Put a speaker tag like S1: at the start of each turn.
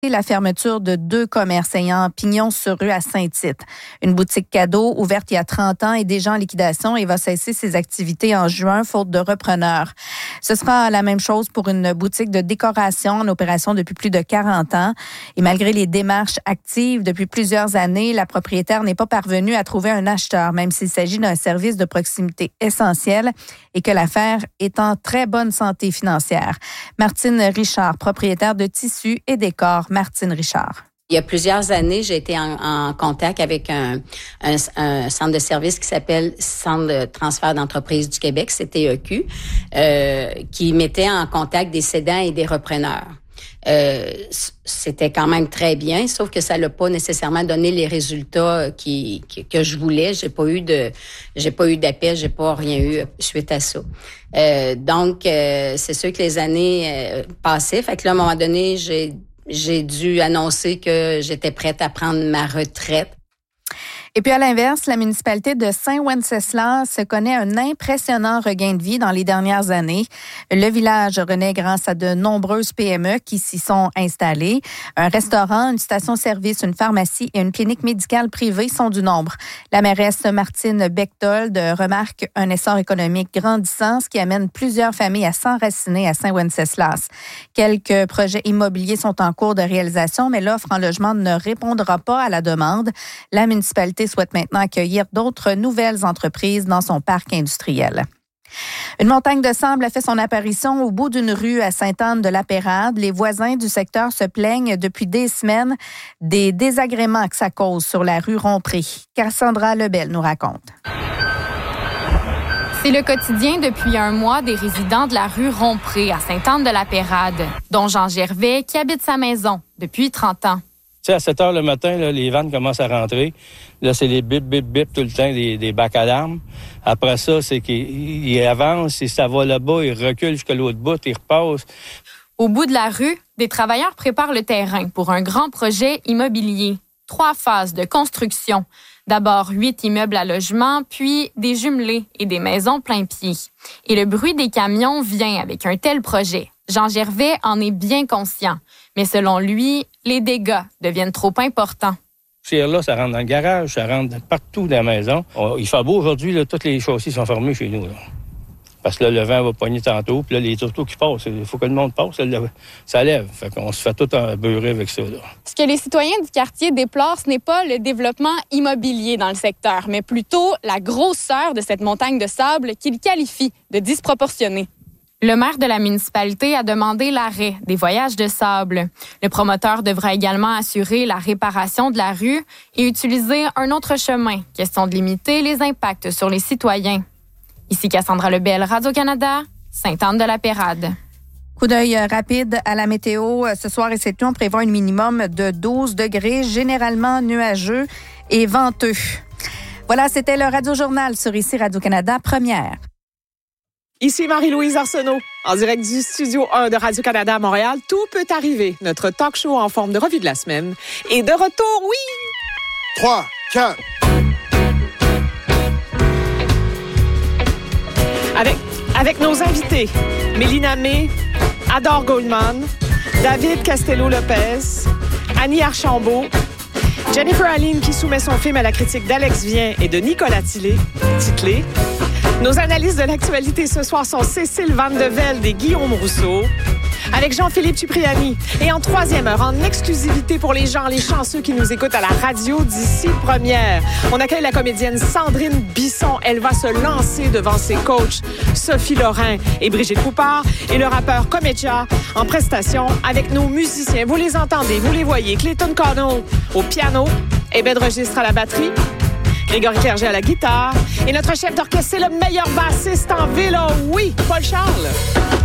S1: la fermeture de 2 commerces ayant pignon sur rue à Saint-Tite. Une boutique cadeau ouverte il y a 30 ans est déjà en liquidation et va cesser ses activités en juin faute de repreneurs. Ce sera la même chose pour une boutique de décoration en opération depuis plus de 40 ans. Et malgré les démarches actives depuis plusieurs années, la propriétaire n'est pas parvenue à trouver un acheteur, même s'il s'agit d'un service de proximité essentiel et que l'affaire est en très bonne santé financière. Martine Richard, propriétaire de Tissus et Décors. Martine Richard.
S2: Il y a plusieurs années, j'ai été en contact avec un centre de service qui s'appelle Centre de transfert d'entreprise du Québec, CTEQ, qui mettait en contact des cédants et des repreneurs. C'était quand même très bien, sauf que ça l'a pas nécessairement donné les résultats que je voulais. J'ai pas eu d'appel, j'ai pas rien eu suite à ça. Donc c'est sûr que les années passaient, fait que là à un moment donné, j'ai dû annoncer que j'étais prête à prendre ma retraite.
S1: Et puis à l'inverse, la municipalité de Saint-Wenceslas connaît un impressionnant regain de vie dans les dernières années. Le village renaît grâce à de nombreuses PME qui s'y sont installées. Un restaurant, une station-service, une pharmacie et une clinique médicale privée sont du nombre. La mairesse Martine Bechtold remarque un essor économique grandissant, ce qui amène plusieurs familles à s'enraciner à Saint-Wenceslas. Quelques projets immobiliers sont en cours de réalisation, mais l'offre en logement ne répondra pas à la demande. La municipalité souhaite maintenant accueillir d'autres nouvelles entreprises dans son parc industriel. Une montagne de sable a fait son apparition au bout d'une rue à Sainte-Anne-de-la-Pérade. Les voisins du secteur se plaignent depuis des semaines des désagréments que ça cause sur la rue Rompré. Cassandra Lebel nous raconte.
S3: C'est le quotidien depuis un mois des résidents de la rue Rompré à Sainte-Anne-de-la-Pérade, dont Jean Gervais qui habite sa maison depuis 30 ans.
S4: Tu sais, à 7 heures le matin, là, les vannes commencent à rentrer. Là, c'est les bip, bip, bip tout le temps, des bacs à larmes. Après ça, c'est qu'ils avancent, si ça va là-bas, ils reculent jusqu'à l'autre bout, ils repassent.
S3: Au bout de la rue, des travailleurs préparent le terrain pour un grand projet immobilier. 3 phases de construction. D'abord 8 immeubles à logement, puis des jumelés et des maisons plein pied. Et le bruit des camions vient avec un tel projet. Jean Gervais en est bien conscient. Mais selon lui, les dégâts deviennent trop importants.
S4: Là, ça rentre dans le garage, ça rentre partout dans la maison. Il fait beau aujourd'hui, là, toutes les châssis sont fermés chez nous. Là. Parce que là, le vent va pogner tantôt, puis là, les autos qui passent, il faut que le monde passe, ça lève. Fait qu'on se fait tout beurrer avec ça. Là.
S3: Ce que les citoyens du quartier déplorent, ce n'est pas le développement immobilier dans le secteur, mais plutôt la grosseur de cette montagne de sable qu'ils qualifient de disproportionnée. Le maire de la municipalité a demandé l'arrêt des voyages de sable. Le promoteur devra également assurer la réparation de la rue et utiliser un autre chemin, question de limiter les impacts sur les citoyens. Ici Cassandra Lebel, Radio-Canada, Sainte-Anne-de-la-Pérade.
S1: Coup d'œil rapide à la météo. Ce soir et cette nuit, on prévoit un minimum de 12 degrés, généralement nuageux et venteux. Voilà, c'était le Radio-Journal sur ici Radio-Canada, première.
S5: Ici Marie-Louise Arsenault, en direct du Studio 1 de Radio-Canada à Montréal. Tout peut arriver, notre talk show en forme de revue de la semaine. Et de retour, oui!
S6: 3, 4...
S5: Avec nos invités, Mélina May, Adore Goldman, David Castello-Lopez, Annie Archambault, Jennifer Aline qui soumet son film à la critique d'Alex Vien et de Nicolas Titlé. Nos analystes de l'actualité ce soir sont Cécile Van de Velde et Guillaume Rousseau, avec Jean-Philippe Cipriani. Et en 3e heure, en exclusivité pour les chanceux qui nous écoutent à la radio d'ici première, on accueille la comédienne Sandrine Bisson. Elle va se lancer devant ses coachs Sophie Lorrain et Brigitte Poupard et le rappeur Comédia en prestation avec nos musiciens. Vous les entendez, vous les voyez. Clayton Connell au piano, Eben Registre à la batterie, Grégory Clerget à la guitare et notre chef d'orchestre, c'est le meilleur bassiste en ville. Oui, Paul Charles.